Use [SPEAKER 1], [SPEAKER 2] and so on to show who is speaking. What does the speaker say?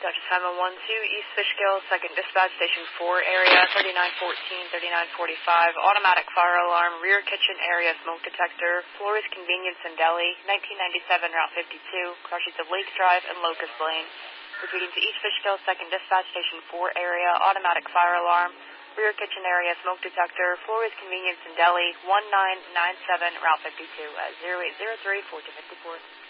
[SPEAKER 1] Dispatch 712, East Fishkill, 2nd Dispatch, Station 4 area, 3914, 3945, automatic fire alarm, rear kitchen area smoke detector, Flores Convenience and Deli, 1997 Route 52, crossings of Lake Drive and Locust Lane. Repeating to East Fishkill, 2nd Dispatch, Station 4 area, automatic fire alarm, rear kitchen area smoke detector, Flores Convenience and Deli, 1997 Route 52 at 0803 1454.